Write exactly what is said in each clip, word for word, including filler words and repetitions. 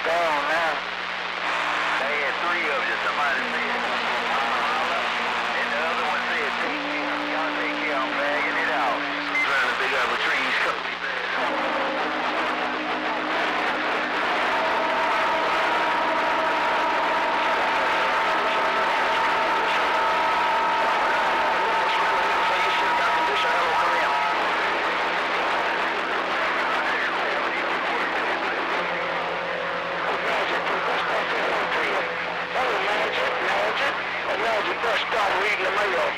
down now. They had three of you, somebody said. And the other one said, take care, y'all take care, I'm bagging it out. Trying to pick up a trees, cover me back. Start reading the mail.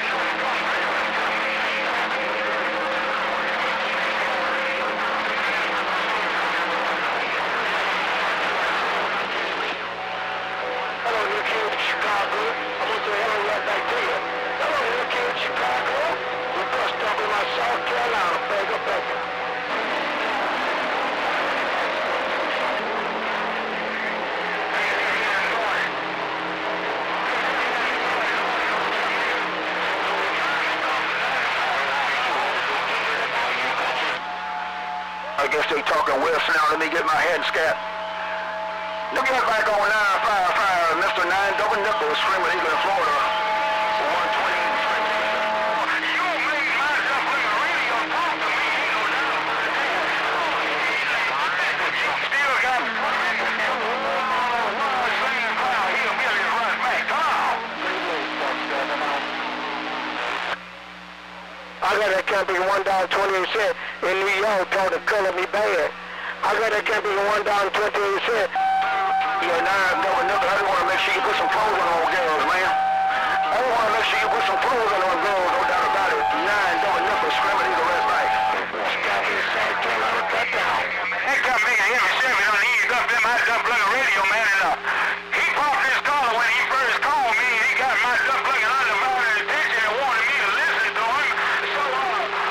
Hello, New Kid, Chicago. I want to hello right back to you. Hello, New Kid, Chicago. We bus stop in my South Carolina, Beggar, Beggar. I guess they talking West now. Let me get my head scat. Look at back on nine five five, Mister Nine Double Nipples, Screaming Eagle, Florida. one twenty. You made myself on the radio. Talk to me. Ain't no doubt about that. Still got same crowd. He'll merely run back. Come on. I got that camping one dollar twenty-eight cents in New York, told to color me bad. I got that camping one dollar twenty-eight cents. Yeah, Nine Double Nipples, I just want to make sure you put some clothes on girls, man. I just want to make sure you put some clothes on girls, no doubt about it. Nine Double Nipples, Screaming Eagle, West Life. Stop in South Carolina, cut down. That got me a heavy Chevy on the ease up in my dump like a radio, man. And, uh, he popped his collar when he first called me, and he got my dump like an undivided attention and wanted me to listen to him. So, uh,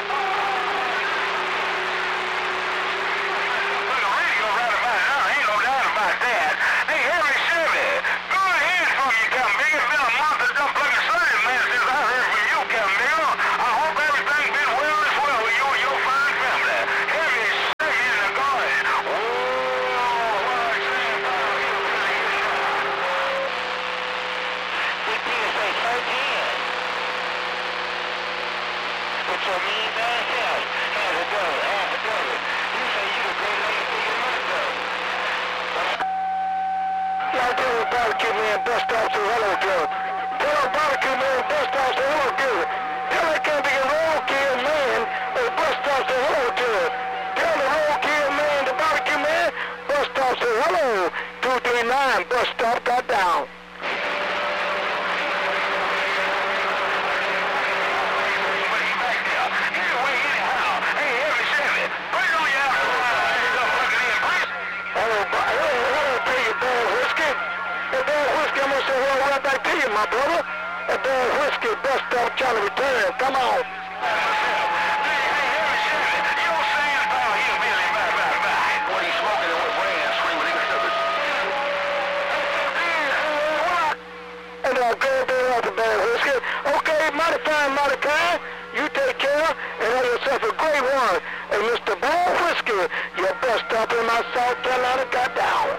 that. Hey, Harry Chevy, go ahead from you, Captain Big. It's been a month of dump looking sunny, man, since I heard from you, Captain Big. I hope everything's been well as well with you and your fine family. Harry Chevy in the garden. Oh, what I'm saying about you. We did say thirteen. But your mean bad self has a brother, half a brother. You say you the great lady for your mother. Y'all tell the barbecue man bus stop say hello to him. Tell the barbecue man bus stop say hello to him. Tell that can't be a roadkill man the bus stop say hello to him. Tell the roadkill man, the barbecue man, bus stop say hello. two three nine bus stop got down. Back to you, my brother. That bad whiskey bus stop trying to return. Come on. Hey, hey, hey, Chevy. You saying about hillbilly, bye, bye, bye. What he smoking and what brand? Screaming Eagle stupid. And I'll go there after bad whiskey. Okay, mighty fine, mighty kind. You take care and have yourself a great one. And Mister Bad Whiskey, your bus stop in my South Carolina got down.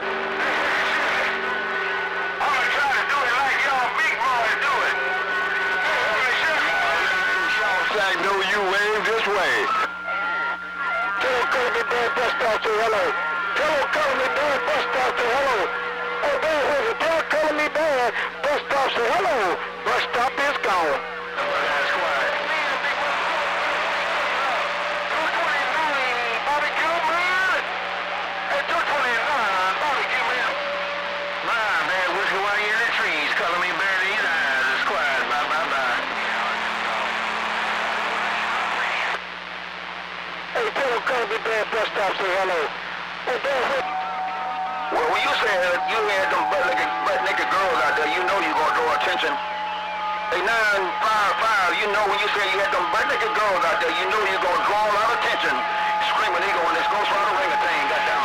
I know you wave this way. Tell him call me bad bus stop say hello. Tell him call me bad bus stop say hello. Hey, bad whiskey, tell him call me bad bus stop say hello. Bus stop is gone. That's quiet. two twenty-nine, barbecue man. Hey, two twenty-nine, barbecue man. My bad whiskey, why you in the trees? Color me bare these eyes. It's quiet. Bye, bye, bye. Hey, tell him call me bad bus stop say hello. Hey, bad whiskey. Well, when you said you had them butt naked, butt naked girls out there, you know you're going to draw attention. Hey, nine five five, you know when you said you had them butt naked girls out there, you know you're going to draw a lot of attention. Screaming Eagle when this Ghost Rider ring thing got down.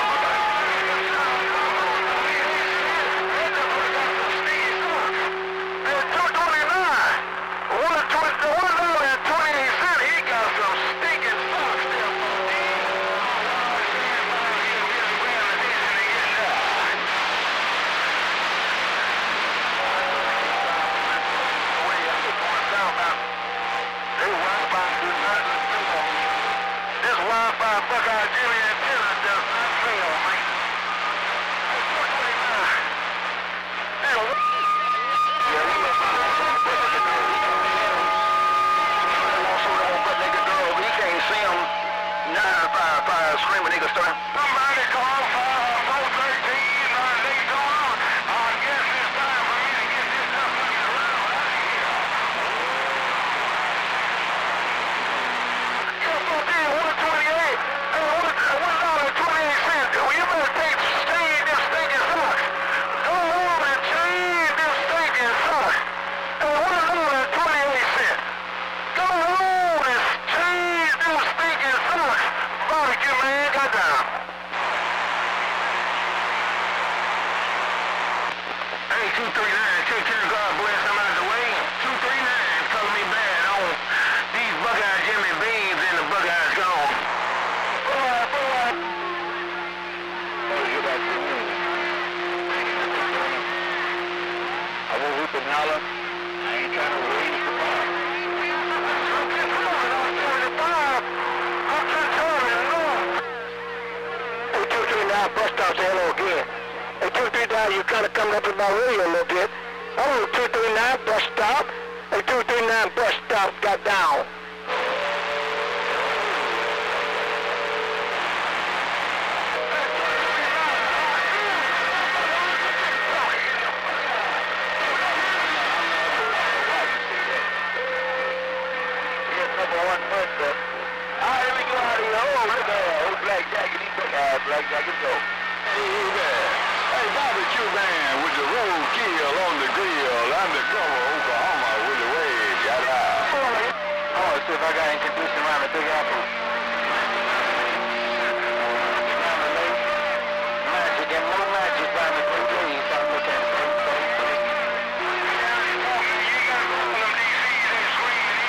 that screaming nigga start? Somebody call for four thirteen, uh, they go on. I guess it's time for me to get this stuff fucking around out of here. F O D one twenty-eight. Hey, one dollar twenty-eight cents. Well, you better take change this stinking suck. Go on and change this stinking suck. Hey, one dollar twenty-eight cents. Go on and change this stinking suck. Barbecue man, got down. Hey, two three nine, take care of God, bless him out of the way. two three nine, color me bad on these Buckeye Jimmy Beans and the Buckeyes gone. Boy, boy. Oh, you got to me. I won't hoop and holler. I ain't trying to raise the bar. I'm just coming on twenty-five. I'm just coming, no. Hey, two three nine, bus stop, say hello again. Hey, two three nine, you kind of coming up with my radio a little bit. Hello, two three nine, bus stop. Hey, two three nine, bus stop, got down. Black jacket, go. Hey, there. Hey, barbecue man with the roadkill on the grill, undercover Oklahoma with the wave, yada. Oh, let's see if I got introduced around the Big Apple. Around the lake. Magic and no magic around the Big Lake. Start looking at the Big Lake. You got to roll them D Cs and screaming.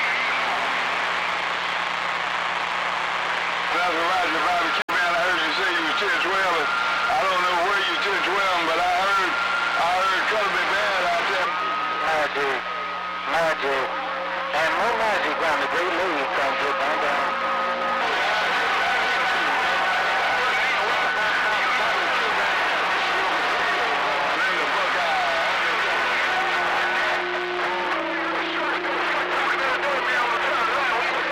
That's a Roger barbecue. ten twelve, I don't know where you ten twelve, but I heard, I heard color me bad out there. Magic, magic, and more magic around the Great Lake comes with